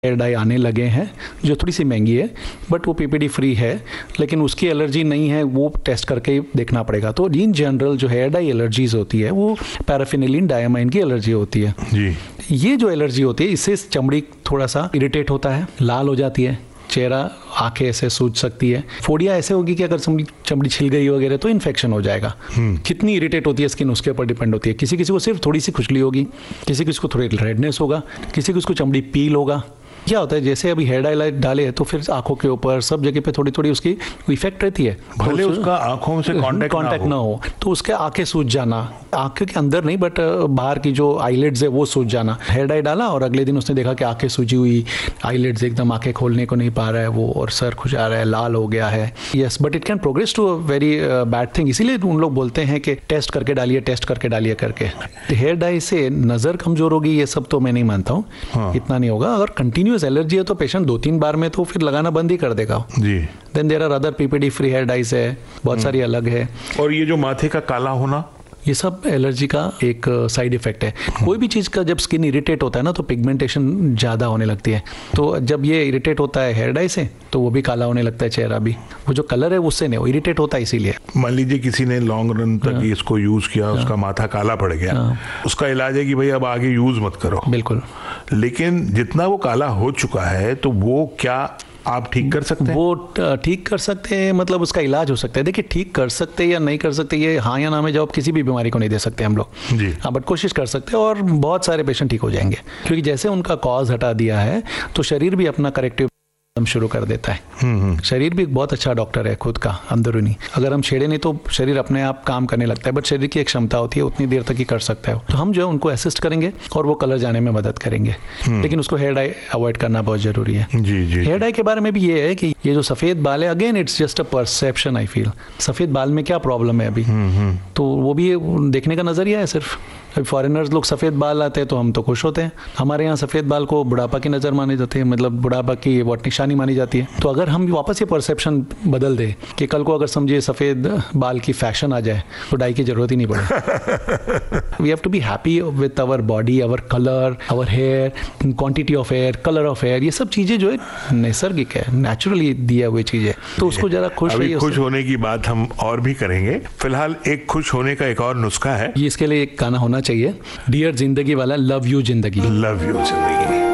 Hair dye आने लगे हैं जो थोड़ी सी महंगी है, बट वो पीपीडी फ्री है, लेकिन उसकी एलर्जी नहीं है, वो टेस्ट करके देखना पड़ेगा। तो इन जनरल जो हेयर डाई एलर्जीज होती है वो पैराफिनिलीन डायमाइन की एलर्जी होती है जी। ये जो एलर्जी होती है इससे चमड़ी थोड़ा सा इरिटेट होता है, लाल हो जाती है, चेहरा आंखें ऐसे सूज सकती है, फोड़िया ऐसे होगी कि अगर चमड़ी छिल गई वगैरह तो इन्फेक्शन हो जाएगा। कितनी इरिटेट होती है स्किन उसके ऊपर डिपेंड होती है। किसी किसी को सिर्फ थोड़ी सी खुजली होगी, किसी किसी को थोड़ी रेडनेस होगा, किसी किसी को चमड़ी पील होगा। क्या होता है जैसे अभी हेयर डाई डाले तो फिर आंखों के ऊपर सब जगह पे थोड़ी थोड़ी उसकी इफेक्ट रहती है, भले उसका आंखों से कांटेक्ट ना हो तो उसके आंखें सूज जाना, आंखें के अंदर नहीं बट बाहर की जो आईलिड्स है वो सूज जाना। हेयर डाई डाला और अगले दिन उसने देखा कि आंखें सूजी हुई, आईलिड्स एकदम आंखें खोलने को नहीं पा रहा है वो, और सर खुजा रहा है, लाल हो गया है। Yes, but it can progress to a very bad thing. इसीलिए उन लोग बोलते हैं कि टेस्ट करके डालिए करके। हेयर डाई से नजर कमजोर होगी ये सब तो मैं नहीं मानता हूँ। इतना नहीं होगा। अगर कंटिन्यूअस एलर्जी है तो पेशेंट 2-3 बार में तो फिर लगाना बंद ही कर देगा जी। Then there are other PPD free hair dies है, बहुत सारी अलग है। और ये जो माथे का काला होना, ये सब एलर्जी का एक साइड इफेक्ट है। कोई भी चीज़ का जब स्किन इरिटेट होता है ना तो पिगमेंटेशन ज़्यादा होने लगती है। तो जब ये इरिटेट होता है हेयर डाई से तो वो भी काला होने लगता है चेहरा भी। वो जो कलर है उससे नहीं, वो इरिटेट होता है इसीलिए। मान लीजिए किसी ने लॉन्ग रन तक इसको यूज़ किया, उसका माथा काला पड़ गया, उसका इलाज है कि भाई अब आगे यूज़ मत करो। बिल्कुल। लेकिन जितना वो काला हो चुका है तो वो क्या आप ठीक कर सकते हैं? वो ठीक कर सकते हैं, मतलब उसका इलाज हो सकता है। देखिए ठीक कर सकते हैं या नहीं कर सकते ये हाँ या ना में जवाब किसी भी बीमारी को नहीं दे सकते हम लोग जी। हाँ, बट कोशिश कर सकते हैं और बहुत सारे पेशेंट ठीक हो जाएंगे, क्योंकि जैसे उनका कॉज हटा दिया है तो शरीर भी अपना करेक्टिव शुरू कर देता है। शरीर भी एक बहुत अच्छा डॉक्टर है खुद का अंदरूनी। अगर हम छेड़े नहीं तो शरीर अपने आप काम करने लगता है, बट शरीर की एक क्षमता होती है उतनी देर तक ही कर सकता है। तो हम जो है उनको असिस्ट करेंगे और वो कलर जाने में मदद करेंगे, लेकिन उसको हेयर डाई अवॉइड करना बहुत जरूरी है जी जी। हेयर डाई के बारे में भी ये है कि ये जो सफेद बाल है, again it's just a perception. I feel सफेद बाल में क्या प्रॉब्लम है अभी, तो वो भी देखने का नजरिया है सिर्फ। अभी फॉरेनर्स लोग सफ़ेद बाल आते हैं तो हम तो खुश होते हैं। हमारे यहाँ सफ़ेद बाल को बुढ़ापा की नज़र माने जाते हैं, मतलब बुढ़ापा की वो निशानी मानी जाती है। तो अगर हम वापस ये परसेप्शन बदल दें कि कल को अगर समझिए सफ़ेद बाल की फैशन आ जाए तो डाई की ज़रूरत ही नहीं पड़े। We have to be happy with our body, our colour, our hair, quantity of hair, colour of hair. ये सब चीज़ें जो है नैसर्गिक है, नेचुरली दिया हुई चीज़ें, तो उसको ज़रा खुश रहिए। खुश होने की बात हम और भी करेंगे, फिलहाल एक खुश होने का एक और नुस्खा है। इसके लिए एक गाना होना चाहिए, डियर जिंदगी वाला, लव यू जिंदगी। लव यू जिंदगी।